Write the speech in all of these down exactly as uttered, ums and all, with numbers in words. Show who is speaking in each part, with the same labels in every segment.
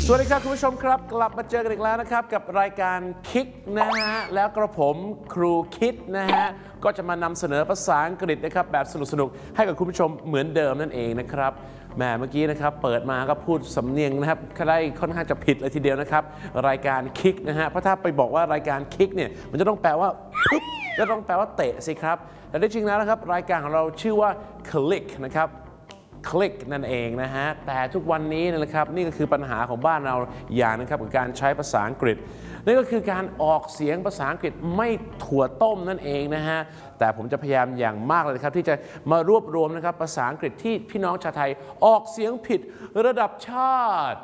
Speaker 1: สวัสดีครับคุณผู้ชมครับกลับมาเจอกันอีกแล้วนะครับกับรายการคิกนะฮะแล้วกระผมครูคิดนะฮะก็จะมานำเสนอภาษาอังกฤษนะครับแบบสนุกๆให้กับคุณผู้ชมเหมือนเดิมนั่นเองนะครับแหมเมื่อกี้นะครับเปิดมาก็พูดสำเนียงนะครับได้ค่อนข้างจะผิดเลยทีเดียวนะครับรายการคิกนะฮะเพราะถ้าไปบอกว่ารายการคิกเนี่ยมันจะต้องแปลว่าปุ๊บจะต้องแปลว่าเตะสิครับแต่ที่จริงแล้วนะครับรายการของเราชื่อว่า Click นะครับคลิกนั่นเองนะฮะแต่ทุกวันนี้นะครับนี่ก็คือปัญหาของบ้านเราอย่างนะครับกับการใช้ภาษาอังกฤษนั่นก็คือการออกเสียงภาษาอังกฤษไม่ถั่วต้มนั่นเองนะฮะแต่ผมจะพยายามอย่างมากเลยครับที่จะมารวบรวมนะครับภาษาอังกฤษที่พี่น้องชาวไทยออกเสียงผิดระดับชาติ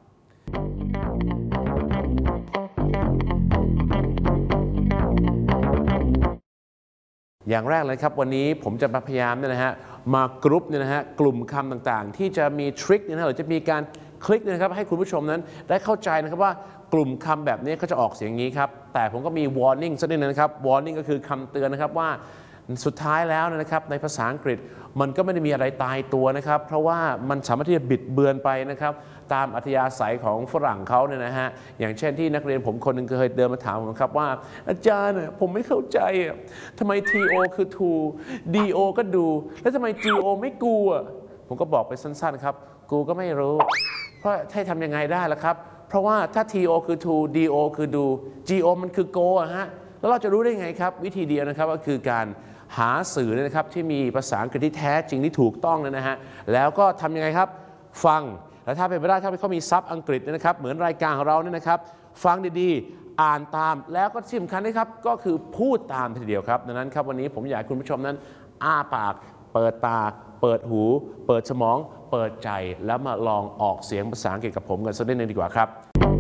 Speaker 1: อย่างแรกเลยครับวันนี้ผมจะพยายามเนี่ยนะฮะมากรุ๊ปเนี่ยนะฮะกลุ่มคำต่างๆที่จะมีทริคเนี่ยนะหรือจะมีการคลิกนะครับให้คุณผู้ชมนั้นได้เข้าใจนะครับว่ากลุ่มคำแบบนี้เขาจะออกเสียงอย่างนี้ครับแต่ผมก็มี warning สักนิดนึงนะครับ warning ก็คือคำเตือนนะครับว่าสุดท้ายแล้วนะครับในภาษาอังกฤษมันก็ไม่ได้มีอะไรตายตัวนะครับเพราะว่ามันสามารถที่จะบิดเบือนไปนะครับตามอัธยาศัยของฝรั่งเขาเนี่ยนะฮะอย่างเช่นที่นักเรียนผมคนหนึ่งเคยเดินมาถามผมครับว่าอาจารย์ผมไม่เข้าใจทำไม ที โอ คือ to ดี โอ ก็ดูแล้วทำไม จี โอ ไม่กูอ่ะผมก็บอกไปสั้นๆครับกูก็ไม่รู้เพราะให้ทำยังไงได้ล่ะครับเพราะว่าถ้า ที โอ คือ to ดี โอ คือดู จี โอ มันคือ go อะฮะแล้วเราจะรู้ได้ไงครับวิธีเดียวนะครับก็คือการหาสื่อนะครับที่มีภาษาอังกฤษที่แท้จริงที่ถูกต้องนะฮะแล้วก็ทำยังไงครับฟังแล้วถ้าเป็นไปได้ถ้าเขามีซับอังกฤษนะครับเหมือนรายการของเราเนี่ยนะครับฟังดีๆอ่านตามแล้วก็ที่สำคัญนะครับก็คือพูดตามทีเดียวครับดังนั้นครับวันนี้ผมอยากให้คุณผู้ชมนั้นอ้าปากเปิดตาเปิดหูเปิดสมองเปิดใจแล้วมาลองออกเสียงภาษาอังกฤษกับผมกันสักนิดนึงดีกว่าครับ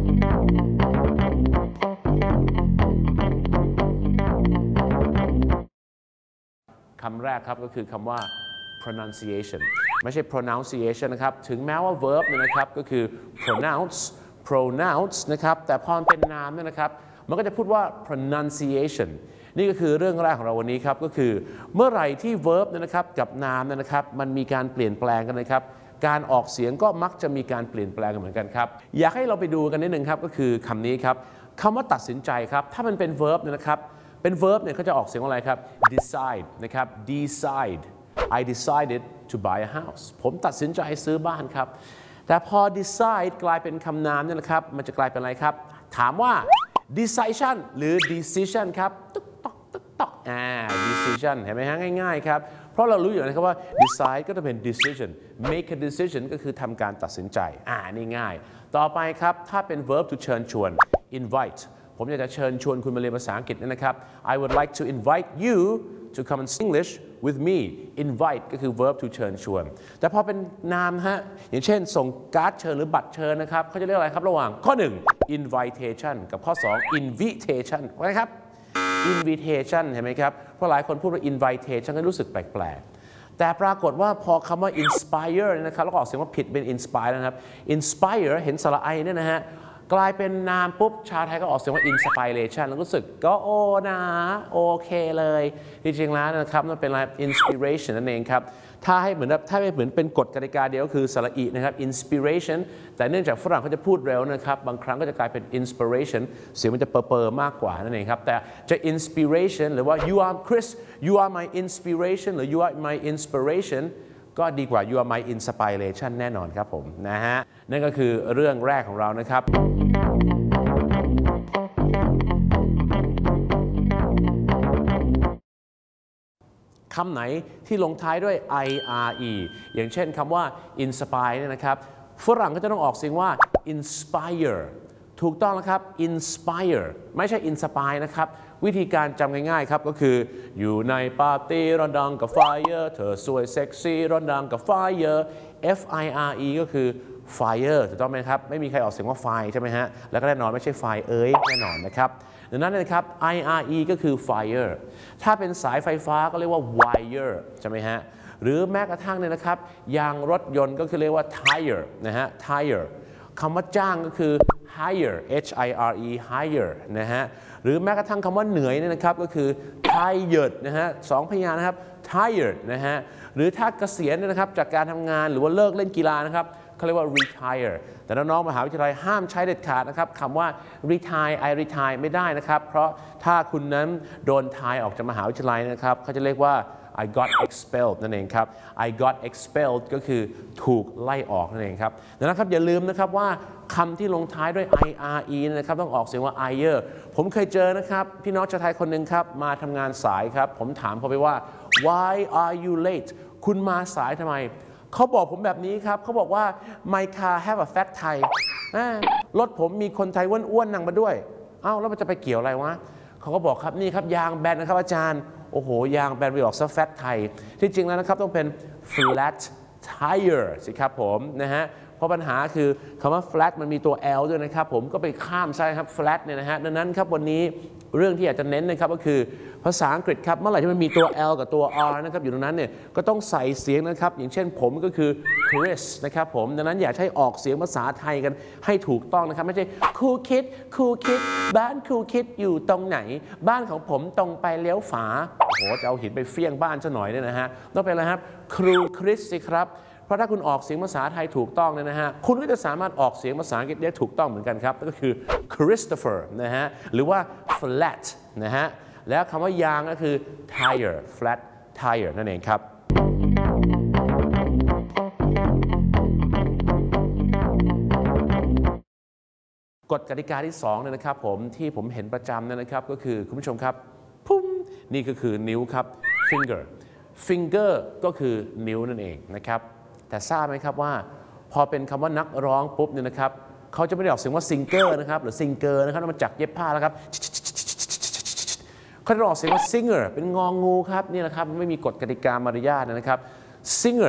Speaker 1: คำแรกครับก็คือคำว่า pronunciation ไม่ใช่ pronunciation นะครับถึงแม้ว่า verb เนี่ยนะครับก็คือ pronounce pronounce นะครับแต่พอมันเป็นนามเนี่ยนะครับมันก็จะพูดว่า pronunciation นี่ก็คือเรื่องแรกของเราวันนี้ครับก็คือเมื่อไหร่ที่ verb เนี่ยนะครับกับนามเนี่ยนะครับมันมีการเปลี่ยนแปลงกันนะครับการออกเสียงก็มักจะมีการเปลี่ยนแปลงกันเหมือนกันครับอยากให้เราไปดูกันนิดนึงครับก็คือคำนี้ครับคำว่าตัดสินใจครับถ้ามันเป็น verb เนี่ยนะครับเป็น verb เนี่ยเขาจะออกเสียงว่าอะไรครับ decide นะครับ decide I decided to buy a house ผมตัดสินใจซื้อบ้านครับแต่พอ decide กลายเป็นคำนามเนี่ยนะครับมันจะกลายเป็นอะไรครับถามว่า decision หรือ decision ครับตุ๊กตอกตุ๊กตอกอ่า decision เห็นไหมฮะง่ายๆครับเพราะเรารู้อยู่นะครับว่า decide ก็จะเป็น decision make a decision ก็คือทำการตัดสินใจอ่านี่ง่ายต่อไปครับถ้าเป็น verb to เชิญชวน inviteผมอยากจะเชิญชวนคุณมาเรียนภาษาอังกฤษนะครับ I would like to invite you to come and speak English with me invite ก็คือ verb to เชิญชวนแต่พอเป็นนามฮะอย่างเช่นส่งการ์ดเชิญหรือบัตรเชิญนะครับเขาจะเรียกอะไรครับระหว่างข้อหนึ่ง invitation กับข้อสอง invitation ว่าไงครับ invitation เห็นไหมครับเพราะหลายคนพูดว่า invitation ก็รู้สึกแปลกๆแต่ปรากฏว่าพอคำว่า inspire นะครับแล้วก็ออกเสียงว่าผิดเป็น inspire นะครับ inspire เห็นสระไอเนี่ยนะฮะกลายเป็นนามปุ๊บชาวไทยก็ออกเสียงว่า inspiration แล้วรู้สึกก็โอ้นะโอเคเลยจริงๆแล้วนะครับมันเป็นอะไร inspiration นั่นเองครับถ้าให้เหมือนถ้าให้เหมือนเป็นกฎกติกาเดียวก็คือสระอีนะครับ inspiration แต่เนื่องจากฝรั่งเขาจะพูดเร็วนะครับบางครั้งก็จะกลายเป็น inspiration เสียงมันจะเปอร์ๆมากกว่านั่นเองครับแต่จะ inspiration หรือว่า you are Chris you are my inspiration หรือ you are my inspirationก็ดีกว่า you are my inspiration แน่นอนครับผมนะฮะนั่นก็คือเรื่องแรกของเรานะครับคำไหนที่ลงท้ายด้วย ire อย่างเช่นคำว่า inspire เนี่ยนะครับฝรั่งก็จะต้องออกเสียงว่า inspire ถูกต้องแล้วครับ inspire ไม่ใช่ inspire นะครับวิธีการจำง่ายๆครับก็คืออยู่ในปาร์ตี้ร้อนดังกับ fire เธอสวยเซ็กซี่ร้อนดังกับ fire f i r e ก็คือ fire ถูกต้องไหมครับไม่มีใครออกเสียงว่า fire ใช่ไหมฮะแล้วก็แน่นอนไม่ใช่ fire เอ้ยแน่นอนนะครับดังนั้นนะครับ ire ก็คือ fire ถ้าเป็นสายไฟฟ้าก็เรียกว่า wire ใช่ไหมฮะหรือแม้กระทั่งเนี่ยนะครับยางรถยนต์ก็คือเรียกว่า tire นะฮะ tire คำว่าจ้างก็คือ hire h i r e hire นะฮะหรือแม้กระทั่งคำว่าเหนื่อยเนี่ยนะครับก็คือ tired นะฮะสองพยางค์นะครับ tired นะฮะหรือถ้าเกษียณเนี่ยนะครับจากการทำงานหรือว่าเลิกเล่นกีฬานะครับเขาเรียกว่า retire แต่น้องๆมหาวิทยาลัยห้ามใช้เด็ดขาดนะครับคำว่า retire I retire ไม่ได้นะครับเพราะถ้าคุณนั้นโดนทายออกจากมหาวิทยาลัยนะครับเขาจะเรียกว่า I got expelled นั่นเองครับ I got expelled ก็คือถูกไล่ออกนั่นเองครับดังนั้นครับอย่าลืมนะครับว่าคำที่ลงท้ายด้วย ire นะครับต้องออกเสียงว่า ire ผมเคยเจอนะครับพี่น้องชาวไทยคนหนึ่งครับมาทำงานสายครับผมถามเขาไปว่า why are you late คุณมาสายทำไมเขาบอกผมแบบนี้ครับเขาบอกว่า my car have a fat Thai รถผมมีคนไทยอ้วนๆนั่งมาด้วยเอ้าแล้วมันจะไปเกี่ยวอะไรวะเขาก็บอกครับนี่ครับยางแบนนะครับอาจารย์โอ้โหยางแบนไปออกซะแฟตไทยที่จริงแล้วนะครับต้องเป็น flat tire สิครับผมนะฮะเพราะปัญหาคือคำว่า flat มันมีตัว L ด้วยนะครับผมก็ไปข้ามใช่ครับ flat เนี่ยนะฮะดังนั้นครับวันนี้เรื่องที่อยากจะเน้นนะครับก็คือภาษาอังกฤษครับเมื่อไหร่ที่มันมีตัว L กับตัว R นะครับอยู่ตรงนั้นเนี่ยก็ต้องใส่เสียงนะครับอย่างเช่นผมก็คือ Chris นะครับผมดังนั้นอยากให้ออกเสียงภาษาไทยกันให้ถูกต้องนะครับไม่ใช่ครูคิดครูคิดบ้านครูคิดอยู่ตรงไหนบ้านของผมตรงไปเลี้ยวฝาโอ้โหจะเอาหินไปเฟี้ยงบ้านซะหน่อยเนี่ยนะฮะต้องเป็นอะไรครับครูคริสสิครับเพราะถ้าคุณออกเสียงภาษาไทยถูกต้องเนี่ยนะฮะคุณก็จะสามารถออกเสียงภาษาอังกฤษได้ถูกต้องเหมือนกันครับนั่นก็คือ Christopher นะฮะหรือว่า flat นะฮะแล้วคำว่ายางก็คือ tire flat tire นั่นเองครับกฎกติกาที่สองเนี่ยนะครับผมที่ผมเห็นประจำเนี่ยนะครับก็คือคุณผู้ชมครับพุ่มนี่ก็คือนิ้วครับ finger finger ก็คือนิ้วนั่นเองนะครับแต่ทราบไหมครับว่าพอเป็นคำว่านักร้องปุ๊บเนี่ยนะครับเขาจะไม่ได้ออกเสียงว่า singer นะครับหรือ singer นะครับมันจากเย็บผ้าแล้วครับเขาจะออกเสียงว่า singer เป็นงองูครับนี่แหละครับไม่มีกฎกติกามารยาทนะครับ singer